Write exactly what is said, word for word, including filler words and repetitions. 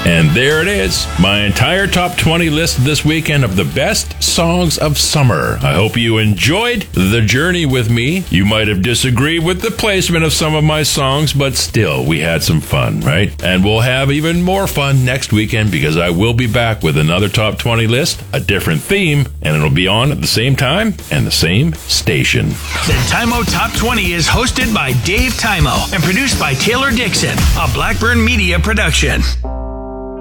And there it is, my entire top twenty list this weekend of the best songs of summer. I hope you enjoyed the journey with me. You might have disagreed with the placement of some of my songs, but still, we had some fun, right? And we'll have even more fun next weekend because I will be back with another top twenty list, a different theme, and it'll be on at the same time and the same station. The Timo Top twenty is hosted by Dave Timo and produced by Taylor Dixon, a Blackburn Media production.